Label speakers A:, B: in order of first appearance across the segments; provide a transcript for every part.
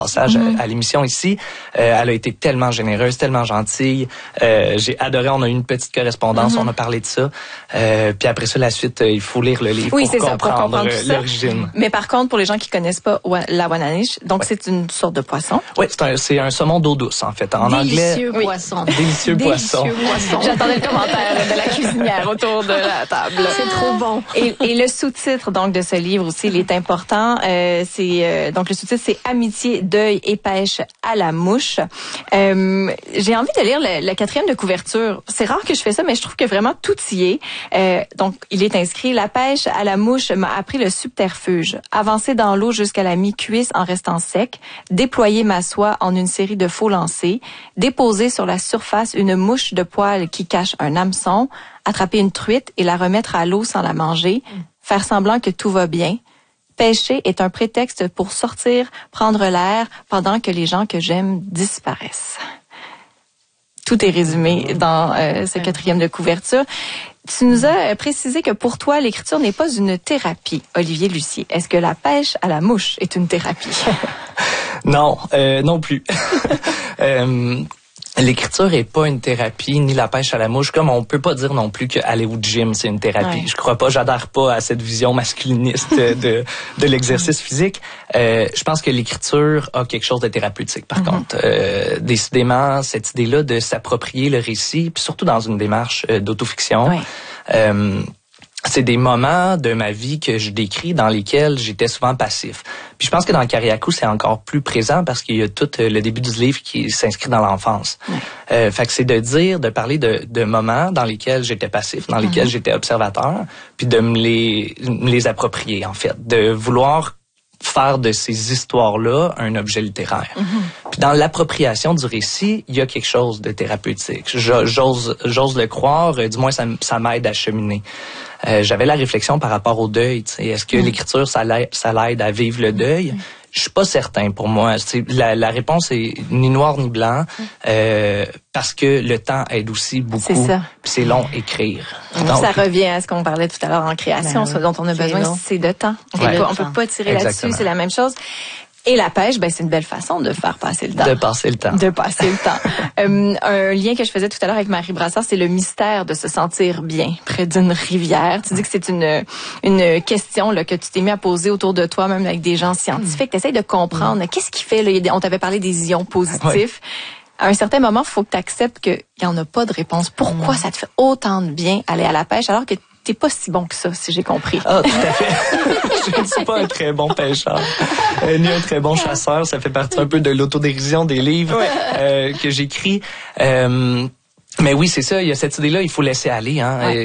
A: passage à l'émission ici. Elle a été tellement généreuse, tellement gentille. J'ai adoré. On a eu une petite correspondance. On a parlé de ça. Puis après ça, la suite, il faut lire le livre pour comprendre l'origine.
B: Mais par contre, pour les gens qui connaissent pas la Wananiche, donc c'est une sorte de poisson.
A: Oui, c'est un saumon d'eau douce, en fait. En
C: délicieux
A: anglais,
C: poisson.
A: Délicieux poisson.
B: J'attendais le commentaire de la cuisinière autour de la table.
C: C'est trop bon.
B: Et le sous-titre donc de ce livre aussi, il est important. Donc le sous-titre, c'est Amitié, deuil et pêche à la mouche. J'ai envie de lire la quatrième de couverture. C'est rare que je fais ça, mais je trouve que vraiment tout y est. Donc il est inscrit: la pêche à la mouche m'a appris le subterfuge. Avancer dans l'eau jusqu'à la mi-cuisse en restant sec. Déployer ma soie en une série de faux lancers. Déposer sur la surface une mouche de poil qui cache un hameçon. Attraper une truite et la remettre à l'eau sans la manger. Faire semblant que tout va bien. Pêcher est un prétexte pour sortir, prendre l'air, pendant que les gens que j'aime disparaissent. Tout est résumé dans ce quatrième de couverture. Tu nous as précisé que pour toi, l'écriture n'est pas une thérapie, Olivier Lucier. Est-ce que la pêche à la mouche est une thérapie?
A: Non, non plus. L'écriture est pas une thérapie, ni la pêche à la mouche, comme on peut pas dire non plus qu'aller au gym, c'est une thérapie. Ouais. Je crois pas, j'adhère pas à cette vision masculiniste de l'exercice physique. Je pense que l'écriture a quelque chose de thérapeutique, par contre. Décidément, cette idée-là de s'approprier le récit, puis surtout dans une démarche d'autofiction, c'est des moments de ma vie que je décris dans lesquels j'étais souvent passif. Puis je pense que dans Kariakou, c'est encore plus présent parce qu'il y a tout le début du livre qui s'inscrit dans l'enfance. Fait que c'est de parler de moments dans lesquels j'étais passif, dans lesquels j'étais observateur, puis de me les approprier, en fait. De vouloir faire de ces histoires-là un objet littéraire. Puis dans l'appropriation du récit, il y a quelque chose de thérapeutique. J'ose le croire, du moins ça m'aide à cheminer. J'avais la réflexion par rapport au deuil. Est-ce que l'écriture, ça l'aide à vivre le deuil? Je suis pas certain pour moi. La réponse est ni noir ni blanc, parce que le temps aide aussi beaucoup. C'est ça. Puis c'est long écrire.
B: Donc, ça revient à ce qu'on parlait tout à l'heure en création, ce dont on a besoin, c'est de temps. On peut pas tirer là-dessus, c'est la même chose. Et la pêche, c'est une belle façon de faire passer le temps.
A: De passer le temps.
B: Un lien que je faisais tout à l'heure avec Marie Brassard, c'est le mystère de se sentir bien près d'une rivière. Tu dis que c'est une question là, que tu t'es mis à poser autour de toi, même avec des gens scientifiques. Tu essaies de comprendre qu'est-ce qui fait, là, on t'avait parlé des ions positifs. À un certain moment, il faut que tu acceptes qu'il n'y en a pas de réponse. Pourquoi ça te fait autant de bien aller à la pêche alors que t'es pas si bon que ça, si j'ai compris.
A: Ah, tout à fait. Je ne suis pas un très bon pêcheur, ni un très bon chasseur. Ça fait partie un peu de l'autodérision des livres que j'écris. Mais oui, c'est ça. Il y a cette idée-là, il faut laisser aller,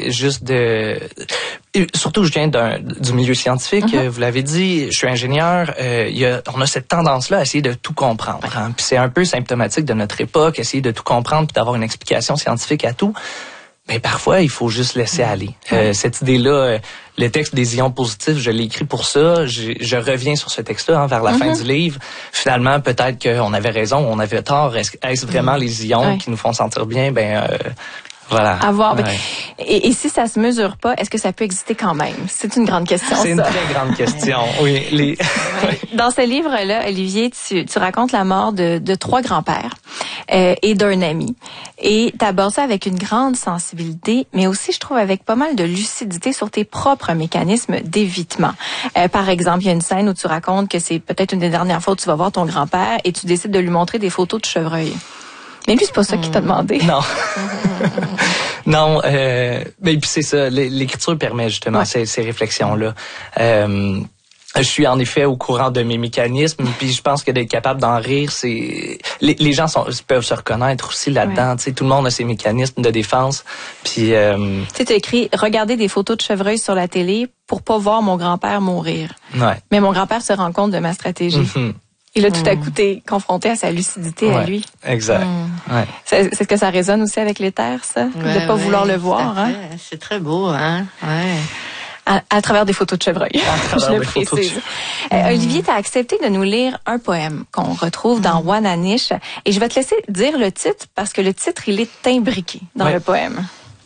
A: surtout, je viens du milieu scientifique. Vous l'avez dit, je suis ingénieur. On a cette tendance-là à essayer de tout comprendre. Hein. Puis c'est un peu symptomatique de notre époque, essayer de tout comprendre puis d'avoir une explication scientifique à tout. Mais parfois, il faut juste laisser aller. Cette idée-là, le texte des ions positifs, je l'ai écrit pour ça. Je reviens sur ce texte-là vers la fin du livre. Finalement, peut-être qu'on avait raison, on avait tort. Est-ce vraiment les ions qui nous font sentir bien? Voilà.
B: À voir. Ouais. Et si ça se mesure pas, est-ce que ça peut exister quand même? C'est une grande question.
A: C'est une très grande question. Oui.
B: Dans ce livre-là, Olivier, tu racontes la mort de 3 grands-pères et d'un ami. Et tu abordes ça avec une grande sensibilité, mais aussi, je trouve, avec pas mal de lucidité sur tes propres mécanismes d'évitement. Par exemple, il y a une scène où tu racontes que c'est peut-être une des dernières fois où tu vas voir ton grand-père et tu décides de lui montrer des photos de chevreuil. Mais lui, c'est pas ça qu'il t'a demandé.
A: Non. Non, mais puis c'est ça, l'écriture permet justement ces réflexions-là. Je suis en effet au courant de mes mécanismes, puis je pense que d'être capable d'en rire, c'est les gens peuvent se reconnaître aussi là-dedans. Tu sais, tout le monde a ses mécanismes de défense. Puis
B: tu as écrit regarder des photos de chevreuil sur la télé pour pas voir mon grand-père mourir. Mais mon grand-père se rend compte de ma stratégie. Et là, tout à coup, t'es confronté à sa lucidité à lui.
A: Exact.
B: Est-ce que ça résonne aussi avec l'éther, ça? De pas vouloir le voir, hein?
C: C'est très beau, hein?
B: À travers des photos de chevreuil. Je le précise. Olivier, t'as accepté de nous lire un poème qu'on retrouve dans Wananiche. Et je vais te laisser dire le titre parce que le titre, il est imbriqué dans le poème.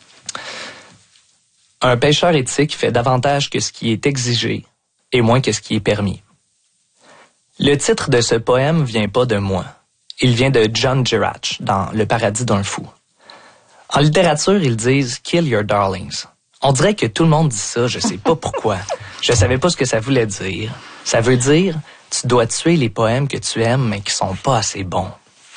A: Un pêcheur éthique fait davantage que ce qui est exigé et moins que ce qui est permis. Le titre de ce poème vient pas de moi. Il vient de John Girach dans Le paradis d'un fou. En littérature, ils disent « Kill your darlings ». On dirait que tout le monde dit ça, je sais pas pourquoi. Je savais pas ce que ça voulait dire. Ça veut dire « Tu dois tuer les poèmes que tu aimes mais qui sont pas assez bons ».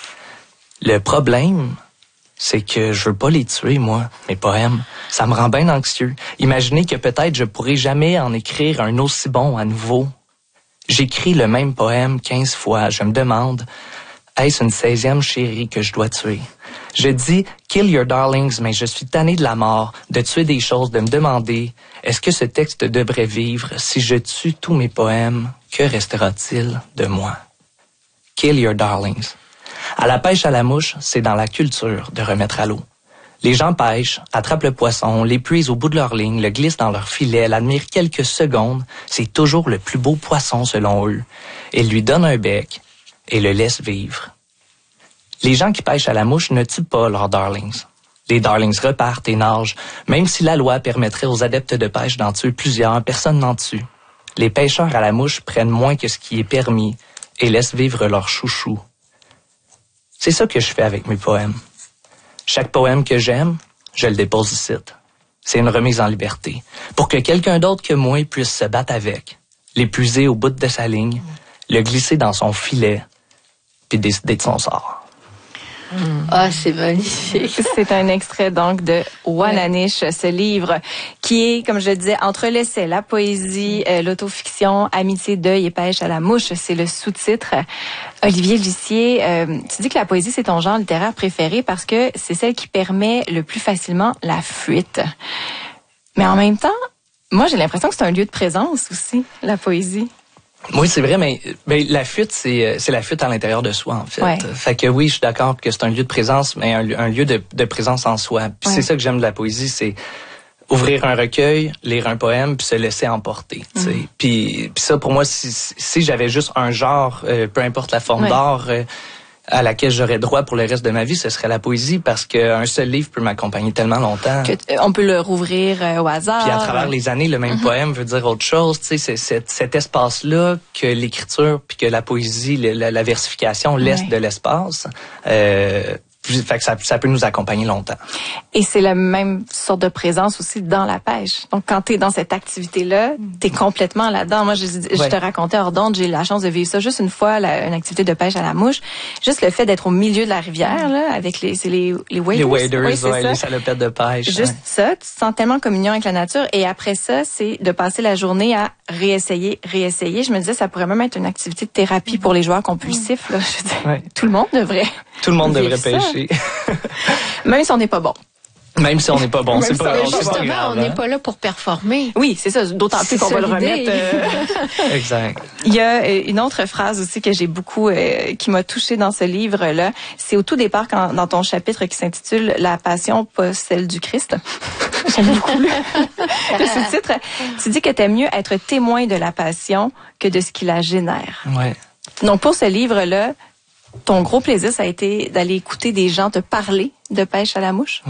A: Le problème, c'est que je veux pas les tuer, moi, mes poèmes. Ça me rend bien anxieux. Imaginez que peut-être je pourrai jamais en écrire un aussi bon à nouveau. J'écris le même poème 15 fois. Je me demande, est-ce une 16e chérie que je dois tuer? Je dis « Kill your darlings », mais je suis tanné de la mort, de tuer des choses, de me demander, est-ce que ce texte devrait vivre? Si je tue tous mes poèmes, que restera-t-il de moi? Kill your darlings. À la pêche à la mouche, c'est dans la culture de remettre à l'eau. Les gens pêchent, attrapent le poisson, l'épuisent au bout de leur ligne, le glissent dans leur filet, l'admirent quelques secondes. C'est toujours le plus beau poisson selon eux. Ils lui donnent un bec et le laissent vivre. Les gens qui pêchent à la mouche ne tuent pas leurs darlings. Les darlings repartent et nagent. Même si la loi permettrait aux adeptes de pêche d'en tuer plusieurs, personne n'en tue. Les pêcheurs à la mouche prennent moins que ce qui est permis et laissent vivre leurs chouchous. C'est ça que je fais avec mes poèmes. Chaque poème que j'aime, je le dépose ici. C'est une remise en liberté. Pour que quelqu'un d'autre que moi puisse se battre avec, l'épuiser au bout de sa ligne, le glisser dans son filet, puis décider de son sort.
C: Ah, c'est magnifique.
B: C'est un extrait donc de Wananish, ce livre qui est, comme je le disais, entre l'essai, la poésie, l'autofiction, amitié, deuil et pêche à la mouche. C'est le sous-titre. Olivier Lucier, tu dis que la poésie, c'est ton genre littéraire préféré parce que c'est celle qui permet le plus facilement la fuite. Mais en même temps, moi, j'ai l'impression que c'est un lieu de présence aussi, la poésie.
A: Oui, c'est vrai, mais la fuite, c'est la fuite à l'intérieur de soi, en fait.
B: Ouais.
A: Fait que oui, je suis d'accord que c'est un lieu de présence, mais un lieu de présence en soi. Puis c'est ça que j'aime de la poésie, c'est ouvrir un recueil, lire un poème, puis se laisser emporter. Tu sais. Puis ça, pour moi, si j'avais juste un genre, peu importe la forme d'art à laquelle j'aurais droit pour le reste de ma vie, ce serait la poésie, parce qu'un seul livre peut m'accompagner tellement longtemps.
B: On peut le rouvrir au hasard.
A: Puis à travers les années, le même poème veut dire autre chose. Tu sais, c'est cet espace-là que l'écriture puis que la poésie, la versification laisse de l'espace. Fait que ça peut nous accompagner longtemps.
B: Et c'est la même sorte de présence aussi dans la pêche. Donc, quand t'es dans cette activité-là, t'es complètement là-dedans. Moi, je te racontais hors d'onde, j'ai eu la chance de vivre ça juste une fois, une activité de pêche à la mouche. Juste le fait d'être au milieu de la rivière, là, avec les waders.
A: Les waders, les salopettes de pêche.
B: Juste ça, tu te sens tellement en communion avec la nature. Et après ça, c'est de passer la journée à réessayer. Je me disais, ça pourrait même être une activité de thérapie pour les joueurs compulsifs, là. Je veux dire, tout le monde devrait.
A: Tout le monde devrait pêcher.
B: Même si on n'est pas bon.
A: Même si on n'est pas bon, c'est pas grave.
C: Justement, on n'est pas là pour performer.
B: Oui, c'est ça. D'autant plus qu'on va le remettre.
A: Exact.
B: Il y a une autre phrase aussi que j'ai beaucoup, qui m'a touchée dans ce livre-là. C'est au tout départ, dans ton chapitre qui s'intitule « La passion, pas celle du Christ ». J'aime beaucoup le sous-titre. Tu dis que t'aimes mieux être témoin de la passion que de ce qui la génère.
A: Ouais.
B: Donc, pour ce livre-là, ton gros plaisir, ça a été d'aller écouter des gens te parler de pêche à la mouche?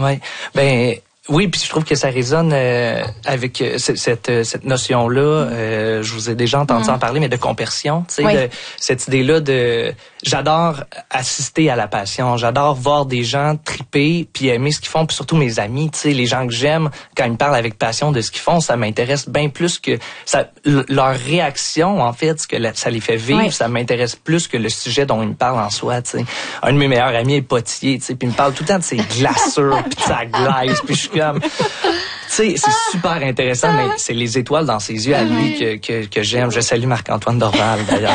A: Oui, puis je trouve que ça résonne avec cette notion-là. Je vous ai déjà entendu en parler, mais de compersion, tu sais, cette idée-là de j'adore assister à la passion, j'adore voir des gens triper puis aimer ce qu'ils font, puis surtout mes amis, tu sais, les gens que j'aime quand ils me parlent avec passion de ce qu'ils font, ça m'intéresse bien plus que leur réaction en fait, ce que ça les fait vivre, ça m'intéresse plus que le sujet dont ils me parlent en soi, tu sais. Un de mes meilleurs amis est potier, tu sais, puis il me parle tout le temps de ses glaçures puis de sa glace, puis je suis comme tu sais, c'est super intéressant, mais c'est les étoiles dans ses yeux à lui que j'aime. Je salue Marc-Antoine Dorval, d'ailleurs.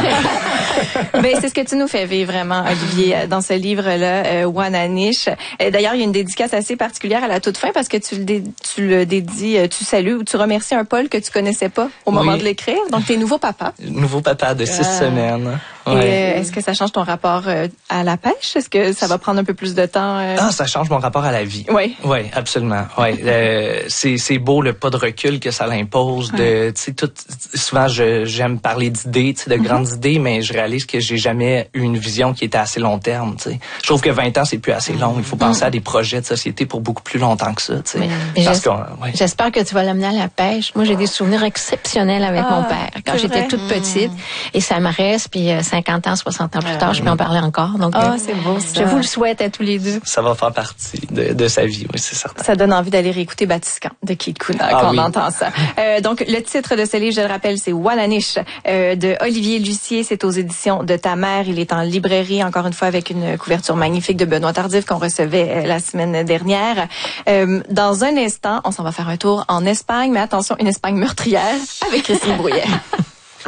B: Ben, c'est ce que tu nous fais vivre vraiment, Olivier, dans ce livre-là, Wananish. D'ailleurs, il y a une dédicace assez particulière à la toute fin parce que tu le dédies, tu salues ou tu remercies un Paul que tu connaissais pas au moment de l'écrire. Donc, t'es nouveau papa.
A: Nouveau papa de 6 semaines.
B: Et est-ce que ça change ton rapport à la pêche? Est-ce que ça va prendre un peu plus de temps?
A: Ah, ça change mon rapport à la vie.
B: Oui.
A: Oui, absolument. Oui, c'est beau le pas de recul que ça l'impose. Tu sais, souvent j'aime parler d'idées, tu sais, de grandes idées, mais je réalise que j'ai jamais eu une vision qui était assez long terme. Tu sais, je trouve que 20 ans c'est plus assez long. Il faut penser à des projets de société pour beaucoup plus longtemps que ça. Tu sais,
C: j'espère que tu vas l'amener à la pêche. Moi, j'ai des souvenirs exceptionnels avec mon père quand j'étais toute petite, et ça me reste. Puis 50 ans, 60 ans plus tard, je peux en parler encore. Donc,
B: c'est beau. Ça.
C: Je vous le souhaite à tous les deux.
A: Ça va faire partie de sa vie, oui, c'est certain.
B: Ça donne envie d'aller réécouter Batiscan de Keith Kuna quand on entend ça. Donc, le titre de ce livre, je le rappelle, c'est Wallanish de Olivier Lucier. C'est aux éditions de Ta Mère. Il est en librairie, encore une fois, avec une couverture magnifique de Benoît Tardif qu'on recevait la semaine dernière. Dans un instant, on s'en va faire un tour en Espagne, mais attention, une Espagne meurtrière avec Christine Brouillet.